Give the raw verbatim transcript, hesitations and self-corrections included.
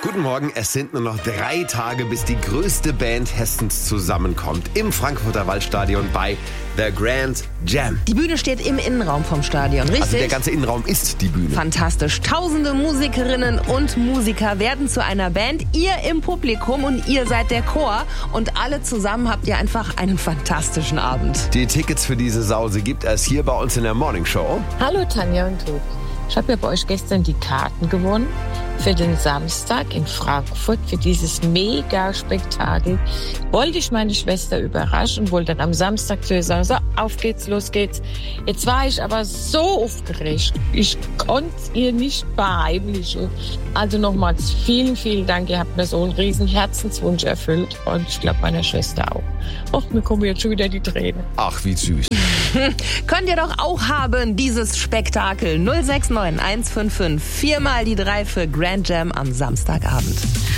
Guten Morgen, es sind nur noch drei Tage, bis die größte Band Hessens zusammenkommt. Im Frankfurter Waldstadion bei The Grand Jam. Die Bühne steht im Innenraum vom Stadion, richtig? Also der ganze Innenraum ist die Bühne. Fantastisch. Tausende Musikerinnen und Musiker werden zu einer Band. Ihr im Publikum und ihr seid der Chor. Und alle zusammen habt ihr einfach einen fantastischen Abend. Die Tickets für diese Sause gibt es hier bei uns in der Morning Show. Hallo Tanja und Tobi. Ich habe ja bei euch gestern die Karten gewonnen für den Samstag in Frankfurt, für dieses Mega-Spektakel. Wollte ich meine Schwester überraschen, wollte dann am Samstag zu ihr sagen, so, auf geht's, los geht's. Jetzt war ich aber so aufgeregt, ich konnte es ihr nicht verheimlichen. Also nochmals vielen, vielen Dank, ihr habt mir so einen riesen Herzenswunsch erfüllt und ich glaube meiner Schwester auch. Och, mir kommen jetzt schon wieder die Tränen. Ach, wie süß. Könnt ihr doch auch haben, dieses Spektakel. null sechs neun eins fünf fünf, viermal die drei für Grand Jam am Samstagabend.